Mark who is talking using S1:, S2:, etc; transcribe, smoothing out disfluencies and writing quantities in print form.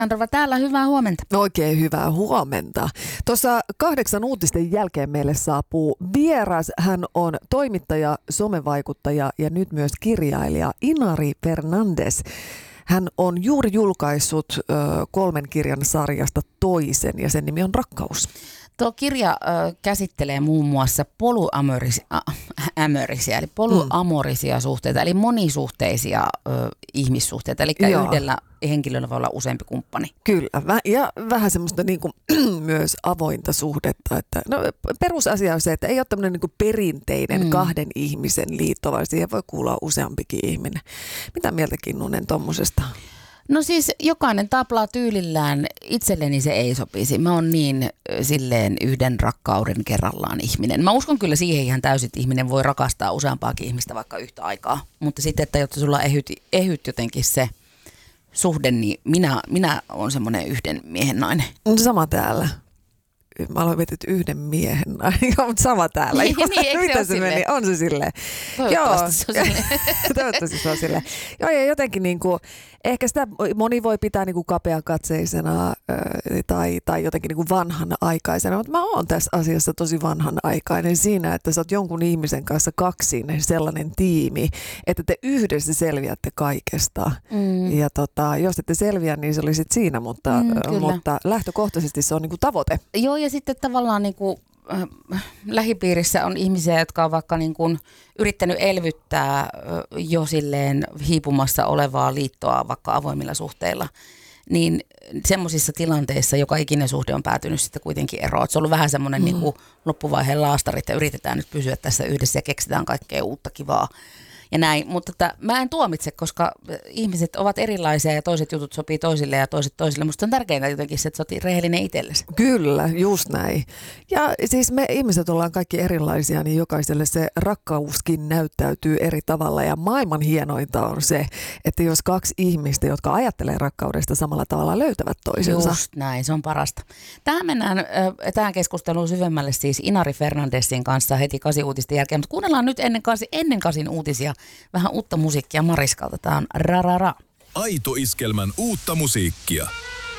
S1: Androva täällä, hyvää huomenta.
S2: Oikein hyvää huomenta. Tuossa 8 uutisten jälkeen meille saapuu vieras. Hän on toimittaja, somevaikuttaja ja nyt myös kirjailija Inari Fernandes. Hän on juuri julkaissut 3 kirjan sarjasta toisen ja sen nimi on Rakkaus.
S1: Tuo kirja käsittelee muun muassa polyamorisia suhteita, eli monisuhteisia ihmissuhteita, eli yhdellä henkilöllä voi olla useampi kumppani.
S2: Kyllä, ja vähän semmoista niin kuin, myös avointa suhdetta. Että, perusasia on se, että ei ole tämmöinen niin kuin perinteinen 2 ihmisen liitto, vaan siihen voi kuulla useampikin ihminen. Mitä mieltä Kinnunen tommosesta?
S1: No siis jokainen taplaa tyylillään, itselleni se ei sopisi. Mä oon niin silleen yhden rakkauden kerrallaan ihminen. Mä uskon kyllä siihen ihan täysin, että ihminen voi rakastaa useampaakin ihmistä vaikka yhtä aikaa. Mutta sitten, että jotta sulla ehyt jotenkin se suhde, niin minä oon semmoinen yhden miehen nainen.
S2: Sama täällä. Mä aloin miettiä, että yhden miehen nainen, mutta sama täällä.
S1: Niin,
S2: mitä se meni? On se silleen.
S1: Toivottavasti se on silleen.
S2: Toivottavasti se on silleen. Joo, ja jotenkin niinku, ehkä sitä moni voi pitää niinku kapeakatseisena tai jotenkin niinku vanhanaikaisena, mutta mä oon tässä asiassa tosi vanhanaikainen siinä, että sä oot jonkun ihmisen kanssa kaksin sellainen tiimi, että te yhdessä selviätte kaikesta. Ja jos ette selviä, niin se oli sit siinä, mutta lähtökohtaisesti se on niinku tavoite.
S1: Joo, ja sitten tavallaan niinku lähipiirissä on ihmisiä, jotka on vaikka niin kuin yrittänyt elvyttää jo silleen hiipumassa olevaa liittoa vaikka avoimilla suhteilla, niin semmoisissa tilanteissa joka ikinen suhde on päätynyt sitten kuitenkin eroon. Se on ollut vähän semmoinen niin kuin loppuvaiheen laastarit ja yritetään nyt pysyä tässä yhdessä ja keksitään kaikkea uutta kivaa. Ja näin, mutta mä en tuomitse, koska ihmiset ovat erilaisia ja toiset jutut sopii toisille ja toiset toisille. Musta on tärkeintä jotenkin se, että sä oot rehellinen itsellesi.
S2: Kyllä, just näin. Ja siis me ihmiset ollaan kaikki erilaisia, niin jokaiselle se rakkauskin näyttäytyy eri tavalla. Ja maailman hienointa on se, että jos 2 ihmistä, jotka ajattelee rakkaudesta samalla tavalla, löytävät toisensa.
S1: Just näin, se on parasta. Tähän keskusteluun syvemmälle siis Inari Fernandesin kanssa heti 8 uutisten jälkeen. Mutta kuunnellaan nyt ennen 8 uutisia vähän uutta musiikkia Mariskalta. Tämä on Rarara.
S3: Aito Iskelmän uutta musiikkia.